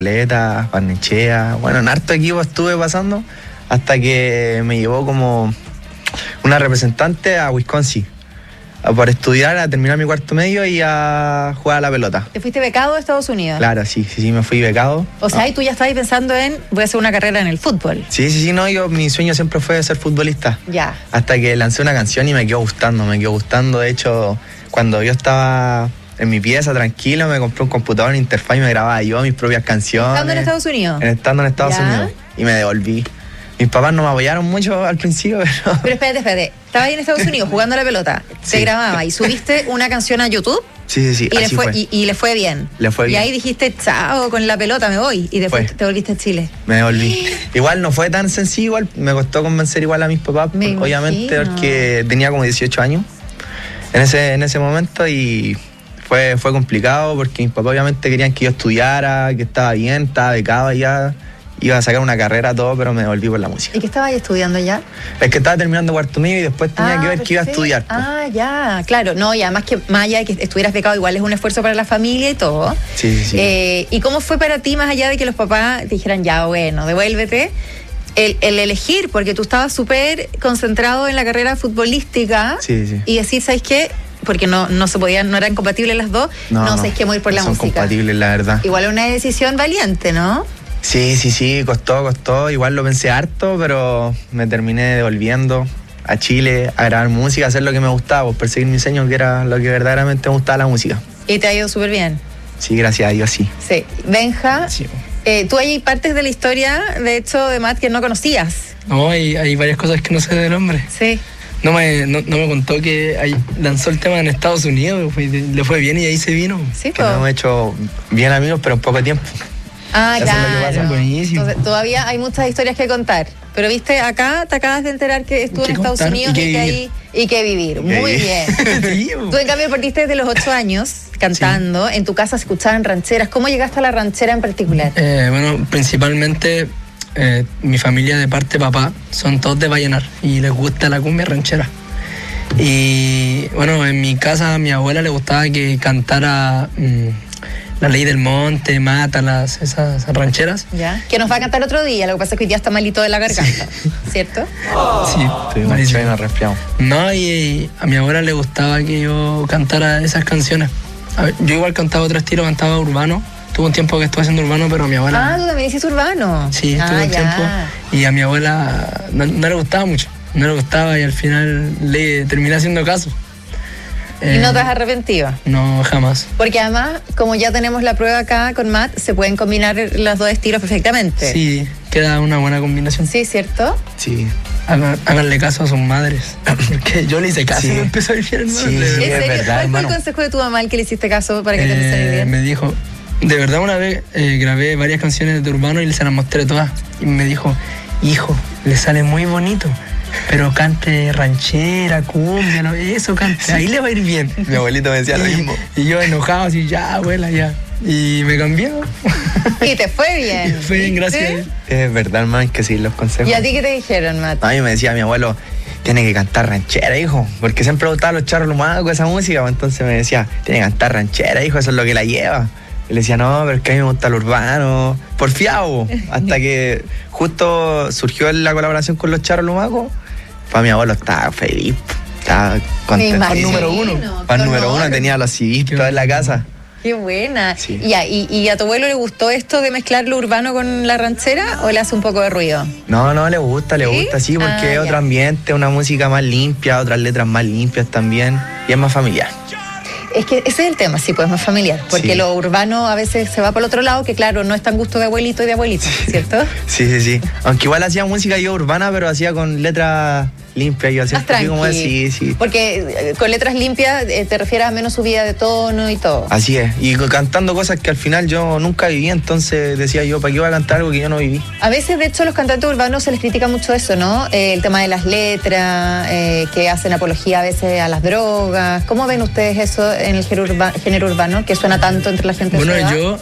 Leta, Barnechea, bueno, en harto equipo estuve pasando hasta que me llevó como una representante a Wisconsin por estudiar, a terminar mi cuarto medio y a jugar a la pelota. ¿Te fuiste becado a Estados Unidos? Claro, sí, me fui becado. O sea, y tú ya estabas pensando en, voy a hacer una carrera en el fútbol. Sí, no, mi sueño siempre fue ser futbolista. Ya. Hasta que lancé una canción y me quedó gustando. De hecho, cuando yo estaba en mi pieza tranquilo, me compré un computador en interfaz y me grababa yo mis propias canciones. ¿Estando en Estados Unidos? Estando en Estados Unidos. Y me devolví. Mis papás no me apoyaron mucho al principio, pero... Pero espérate. Estabas ahí en Estados Unidos jugando a la pelota. Sí. Te grababa y subiste una canción a YouTube. Sí, y así fue. Y le fue bien. Le fue bien. Y ahí dijiste, chao, con la pelota me voy. Y después te volviste a Chile. Me devolví. Igual no fue tan sencillo, igual me costó convencer igual a mis papás, obviamente, porque tenía como 18 años en ese momento y fue complicado porque mis papás obviamente querían que yo estudiara, que estaba bien, estaba becado allá, iba a sacar una carrera, todo, pero me devolví por la música. ¿Y qué estabas estudiando ya? Es que estaba terminando cuarto medio y después tenía que ver qué iba a estudiar. Pues. Ya, claro. No, y además que más allá de que estuvieras becado, igual es un esfuerzo para la familia y todo. Sí. ¿Y cómo fue para ti, más allá de que los papás te dijeran, ya, bueno, devuélvete, el elegir, porque tú estabas súper concentrado en la carrera futbolística y decir, ¿sabes qué? Porque no se podían, no eran compatibles las dos, no sabes qué, ir por la música. Son compatibles, la verdad. Igual una decisión valiente, ¿no? Sí, costó, igual lo pensé harto, pero me terminé devolviendo a Chile a grabar música, a hacer lo que me gustaba, pues perseguir mi sueño, que era lo que verdaderamente me gustaba, la música. ¿Y te ha ido súper bien? Sí, gracias a Dios, sí. Sí. Benja, sí. Tú hay partes de la historia, de hecho, de Matt, que no conocías. No, hay varias cosas que no sé del hombre. Sí. No me contó que lanzó el tema en Estados Unidos, le fue bien y ahí se vino. Sí, que nos hemos hecho bien amigos, pero en poco tiempo. Claro. Buenísimo. Entonces, todavía hay muchas historias que contar. Pero viste, acá te acabas de enterar que estuvo en Estados Unidos y que vivir. Muy bien. Tú, en cambio, partiste desde los 8 años cantando. En tu casa se escuchaban rancheras. ¿Cómo llegaste a la ranchera en particular? Bueno, principalmente mi familia de parte de papá son todos de Vallenar y les gusta la cumbia ranchera. Y bueno, en mi casa a mi abuela le gustaba que cantara La Ley del Monte, Mátalas, esas rancheras. Ya. Que nos va a cantar otro día, lo que pasa es que hoy día está malito de la garganta, ¿cierto? Sí, estoy nos resfriamos. No, y a mi abuela le gustaba que yo cantara esas canciones. Yo igual cantaba otro estilo, cantaba urbano. Tuve un tiempo que estuve haciendo urbano, pero a mi abuela... tú también hiciste urbano. Sí, estuve un tiempo. Y a mi abuela no le gustaba mucho. No le gustaba y al final le terminé haciendo caso. ¿Y no te has arrepentido? No, jamás. Porque además, como ya tenemos la prueba acá con Matt, se pueden combinar los dos estilos perfectamente. Sí, queda una buena combinación. Sí, ¿cierto? Sí. Háganle caso a sus madres. Porque yo le hice caso y me empezó a ir bien, hermano. Sí, ¿En serio? verdad, ¿Cuál fue el consejo de tu mamá al que le hiciste caso para que te empezara a ir bien? Me dijo, de verdad una vez grabé varias canciones de Urbano y se las mostré todas. Y me dijo, hijo, le sale muy bonito. Pero cante ranchera, cumbia, eso cante, ahí le va a ir bien. Mi abuelito me decía lo mismo. Y yo enojado, así, ya, abuela, ya. Y me cambió. Y te fue bien. Fue bien, gracias. Es verdad, hermano, hay que seguir los consejos. ¿Y a ti qué te dijeron, Matt? A mí me decía mi abuelo, tiene que cantar ranchera, hijo, porque siempre me gustaban los charros lumacos, esa música, entonces me decía, tiene que cantar ranchera, hijo, eso es lo que la lleva. Y le decía, no, pero es que a mí me gusta el urbano, porfiado, hasta que justo surgió la colaboración con los charros lumacos. Pues mi abuelo estaba feliz, estaba contento. Fan número uno. Fan número uno, tenía los CDs todos en la casa. Qué buena. Sí. ¿Y a tu abuelo le gustó esto de mezclar lo urbano con la ranchera o le hace un poco de ruido? No, le gusta, sí, porque es otro ambiente, una música más limpia, otras letras más limpias también, y es más familiar. Es que ese es el tema, sí, pues más familiar, porque lo urbano a veces se va por el otro lado, que claro, no es tan gusto de abuelito y de abuelita, ¿cierto? Sí. Aunque igual hacía música yo urbana, pero hacía con letras limpias, yo hacía más tranqui. Como sí. Porque con letras limpias te refieres a menos subida de tono y todo. Así es, y cantando cosas que al final yo nunca viví, entonces decía yo, ¿para qué voy a cantar algo que yo no viví? A veces, de hecho, a los cantantes urbanos se les critica mucho eso, ¿no? El tema de las letras, que hacen apología a veces a las drogas. ¿Cómo ven ustedes eso en el género urbano, que suena tanto entre la gente? Bueno, yo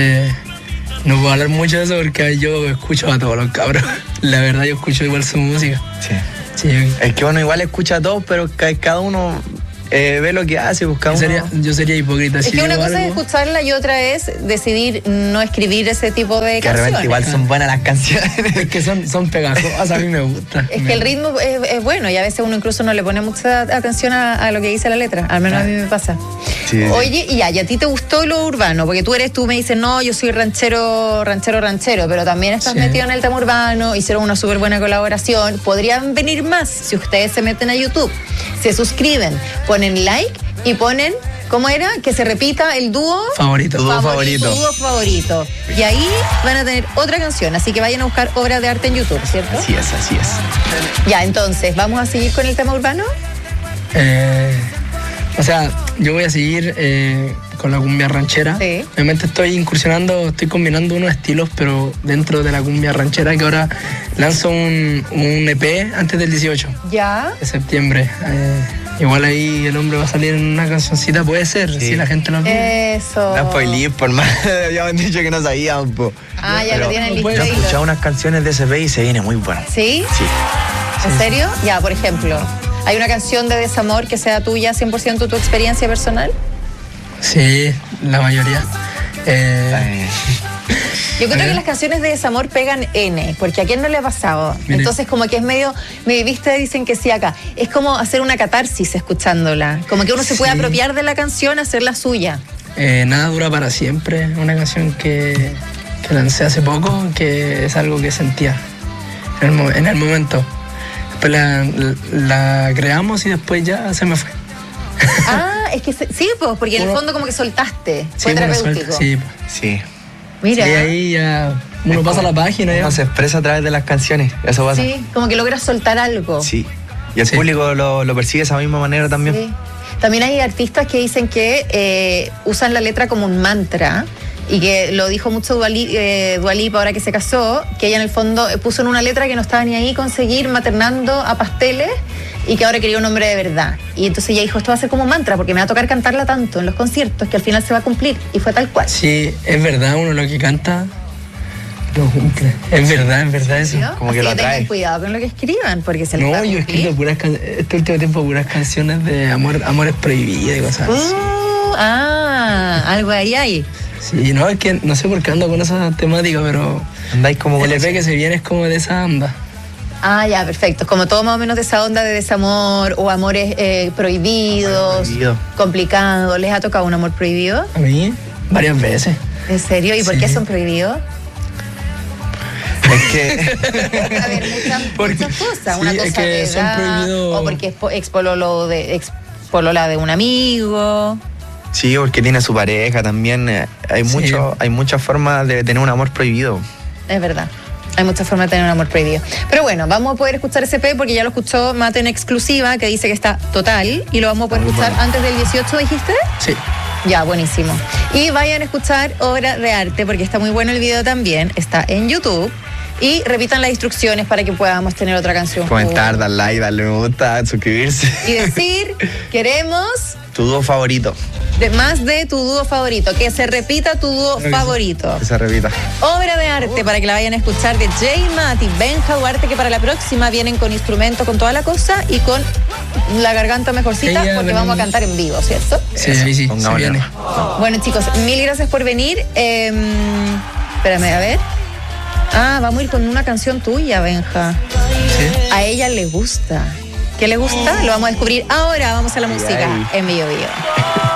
no puedo hablar mucho de eso porque yo escucho a todos los cabros. La verdad, yo escucho igual su música. Sí. Es que bueno, igual escucha a todos, pero cada uno ve lo que hace, busca uno. Yo sería hipócrita. Es que una cosa es escucharla y otra es decidir no escribir ese tipo de que canciones. De repente igual son buenas las canciones. Es que son pegajosas, a mí me gusta. Es que el ritmo es bueno y a veces uno incluso no le pone mucha atención a lo que dice la letra. Al menos a mí me pasa. Sí. Oye, y a ti te gustó lo urbano, porque tú me dices, no, yo soy ranchero, pero también estás metido en el tema urbano, hicieron una súper buena colaboración. Podrían venir más si ustedes se meten a YouTube, se suscriben, ponen like y ponen, ¿cómo era? Que se repita el dúo favorito. Dúo favorito. Y ahí van a tener otra canción, así que vayan a buscar Obras de Arte en YouTube, ¿cierto? Así es. Ya, entonces, ¿vamos a seguir con el tema urbano? O sea, yo voy a seguir con la cumbia ranchera. Sí. Obviamente estoy combinando unos estilos, pero dentro de la cumbia ranchera, que ahora lanzo un EP antes del 18 ¿Ya? de septiembre. Igual ahí el hombre va a salir en una cancioncita, puede ser, si la gente lo pide. Eso. No spoilé, por más. Habíamos dicho que no sabíamos, po. Ya lo tienen listo. Yo he escuchado unas canciones de ese EP y se viene muy bueno. ¿Sí? Sí. ¿En serio? Ya, por ejemplo, ¿hay una canción de desamor que sea tuya, 100% tu experiencia personal? Sí, la mayoría. Yo creo que las canciones de desamor pegan N, porque a quién no le ha pasado. Mire. Entonces como que es medio, viste, dicen que sí acá. Es como hacer una catarsis escuchándola. Como que uno se puede apropiar de la canción, hacerla suya. Nada dura para siempre. Una canción que lancé hace poco, que es algo que sentía en el momento. Después la creamos y después ya se me fue. Es que sí, pues, porque en el fondo como que soltaste. Fue terapéutico. Sí. Mira. Y ahí ya uno pasa la página. Uno se expresa a través de las canciones. Eso pasa. Sí, como que logras soltar algo. Sí. Y el público lo percibe de esa misma manera también. Sí. También hay artistas que dicen que usan la letra como un mantra. Y que lo dijo mucho Dua Lipa ahora que se casó, que ella en el fondo puso en una letra que no estaba ni ahí con seguir maternando a pasteles y que ahora quería un hombre de verdad. Y entonces ella dijo, esto va a ser como mantra porque me va a tocar cantarla tanto en los conciertos que al final se va a cumplir. Y fue tal cual. Sí, es verdad, uno lo que canta lo cumple. Es verdad eso. ¿No? Como así que lo atrae. Tengan cuidado con lo que escriban porque se les va a cumplir. Yo he escrito este último tiempo puras canciones de amores prohibidos y cosas así. Algo ahí hay. Sí, no, es que no sé por qué ando con esa temática, pero andáis como el EP que se viene es como de esa onda. Ya, perfecto. Como todo más o menos de esa onda de desamor o amores prohibidos, complicados. ¿Les ha tocado un amor prohibido? A mí, varias veces. ¿En serio? ¿Y por qué son prohibidos? Es que... A ver, muchas cosas. Una cosa es que de son edad, prohibidos. o porque es expolola de un amigo. Sí, porque tiene su pareja también. Hay muchas formas de tener un amor prohibido. Es verdad. Hay muchas formas de tener un amor prohibido. Pero bueno, vamos a poder escuchar ese EP porque ya lo escuchó Mate en exclusiva, que dice que está total. Y lo vamos a poder escuchar antes del 18, ¿dijiste? Sí. Ya, buenísimo. Y vayan a escuchar Obra de Arte porque está muy bueno el video también. Está en YouTube. Y repitan las instrucciones para que podamos tener otra canción. Comentar, dar like, darle me gusta, suscribirse. Y decir, queremos... Tu dúo favorito. Más de tu dúo favorito. Que se repita tu dúo favorito. Que se repita. Obra de Arte para que la vayan a escuchar de Jay Mati, Benja Duarte, que para la próxima vienen con instrumento, con toda la cosa y con la garganta mejorcita porque vamos a cantar en vivo, ¿cierto? Sí, sí, se viene. Bueno, chicos, mil gracias por venir. Espérame, a ver. Vamos a ir con una canción tuya, Benja. Sí. A ella le gusta. ¿Qué le gusta? Lo vamos a descubrir ahora. Vamos a la música en Bio Bio.